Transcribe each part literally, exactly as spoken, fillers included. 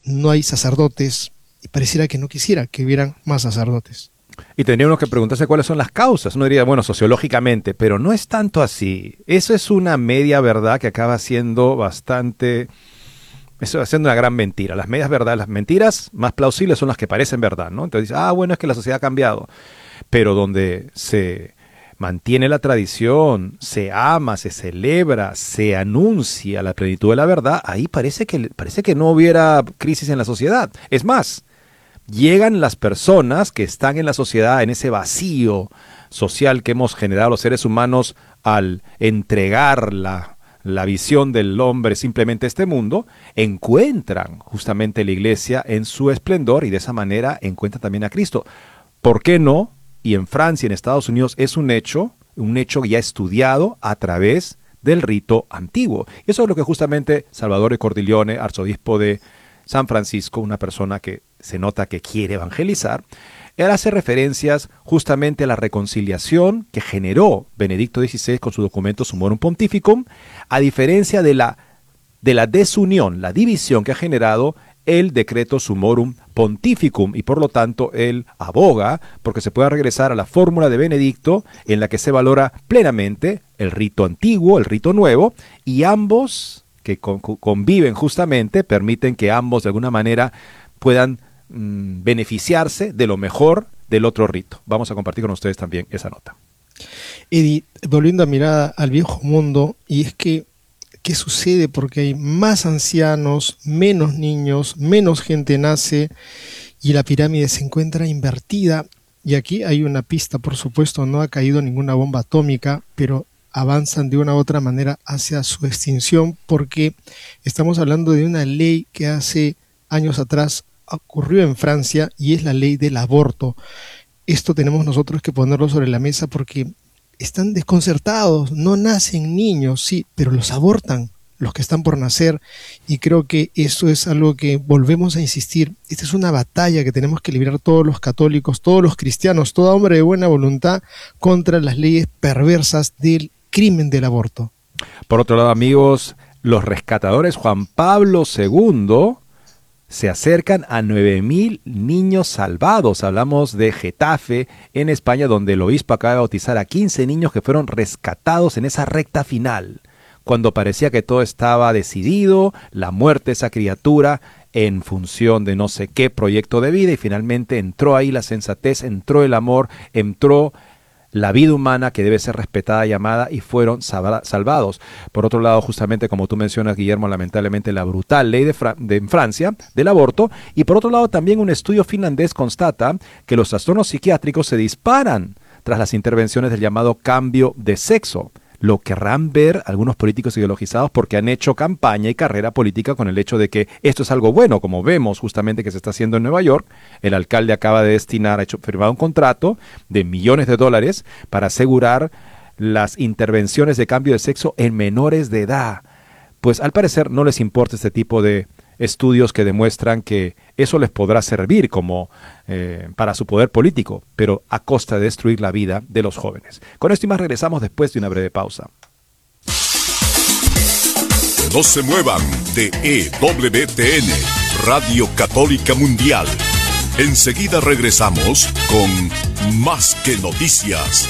no hay sacerdotes y pareciera que no quisiera que hubieran más sacerdotes. Y tendría uno que preguntarse cuáles son las causas. Uno diría, bueno, sociológicamente, pero no es tanto así. Eso es una media verdad que acaba siendo bastante... Eso haciendo una gran mentira. Las medias verdades, las mentiras más plausibles son las que parecen verdad, ¿no? Entonces dices, ah, bueno, es que la sociedad ha cambiado. Pero donde se mantiene la tradición, se ama, se celebra, se anuncia la plenitud de la verdad, ahí parece que, parece que no hubiera crisis en la sociedad. Es más, llegan las personas que están en la sociedad, en ese vacío social que hemos generado los seres humanos al entregar la la visión del hombre simplemente este mundo, encuentran justamente la iglesia en su esplendor y de esa manera encuentran también a Cristo. ¿Por qué no? Y en Francia, en Estados Unidos, es un hecho, un hecho ya estudiado a través del rito antiguo. Y eso es lo que justamente Salvatore Cordileone, arzobispo de San Francisco, una persona que se nota que quiere evangelizar, él hace referencias justamente a la reconciliación que generó Benedicto dieciséis con su documento Summorum Pontificum, a diferencia de la, de la desunión, la división que ha generado el decreto Summorum Pontificum, y por lo tanto él aboga porque se pueda regresar a la fórmula de Benedicto en la que se valora plenamente el rito antiguo, el rito nuevo, y ambos que con, conviven justamente permiten que ambos de alguna manera puedan beneficiarse de lo mejor del otro rito. Vamos a compartir con ustedes también esa nota. Eddie, volviendo a mirar al viejo mundo, y es que, ¿qué sucede? Porque hay más ancianos, menos niños, menos gente nace, y la pirámide se encuentra invertida. Y aquí hay una pista, por supuesto, no ha caído ninguna bomba atómica, pero avanzan de una u otra manera hacia su extinción, porque estamos hablando de una ley que hace años atrás ocurrió en Francia, y es la ley del aborto. Esto tenemos nosotros que ponerlo sobre la mesa porque están desconcertados, no nacen niños, sí, pero los abortan los que están por nacer, y creo que eso es algo que volvemos a insistir. Esta es una batalla que tenemos que librar todos los católicos, todos los cristianos, todo hombre de buena voluntad contra las leyes perversas del crimen del aborto. Por otro lado, amigos, los rescatadores Juan Pablo segundo se acercan a nueve mil niños salvados. Hablamos de Getafe, en España, donde el obispo acaba de bautizar a quince niños que fueron rescatados en esa recta final, cuando parecía que todo estaba decidido, la muerte de esa criatura en función de no sé qué proyecto de vida, y finalmente entró ahí la sensatez, entró el amor, entró la vida humana que debe ser respetada y amada, y fueron salvados. Por otro lado, justamente como tú mencionas, Guillermo, lamentablemente la brutal ley de, Fra de en Francia del aborto, y por otro lado también un estudio finlandés constata que los trastornos psiquiátricos se disparan tras las intervenciones del llamado cambio de sexo. Lo querrán ver algunos políticos ideologizados porque han hecho campaña y carrera política con el hecho de que esto es algo bueno, como vemos justamente que se está haciendo en Nueva York. El alcalde acaba de destinar, ha hecho firmado un contrato de millones de dólares para asegurar las intervenciones de cambio de sexo en menores de edad. Pues al parecer no les importa este tipo de estudios que demuestran que eso les podrá servir como eh, para su poder político, pero a costa de destruir la vida de los jóvenes. Con esto y más regresamos después de una breve pausa. No se muevan de E W T N, Radio Católica Mundial. Enseguida regresamos con Más que Noticias.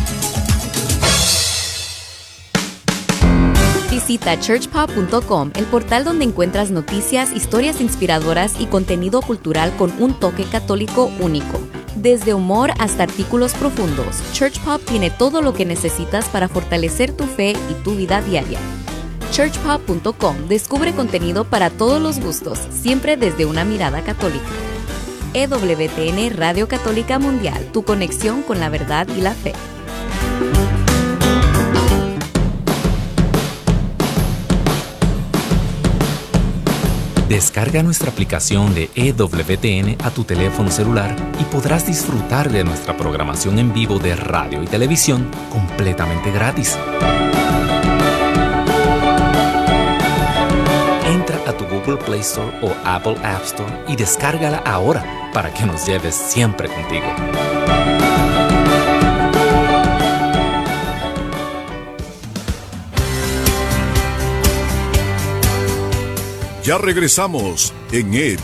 Visita church pop punto com, el portal donde encuentras noticias, historias inspiradoras y contenido cultural con un toque católico único. Desde humor hasta artículos profundos, Church Pop tiene todo lo que necesitas para fortalecer tu fe y tu vida diaria. church pop punto com descubre contenido para todos los gustos, siempre desde una mirada católica. E W T N Radio Católica Mundial, tu conexión con la verdad y la fe. Descarga nuestra aplicación de E W T N a tu teléfono celular y podrás disfrutar de nuestra programación en vivo de radio y televisión completamente gratis. Entra a tu Google Play Store o Apple App Store y descárgala ahora para que nos lleves siempre contigo. Ya regresamos en E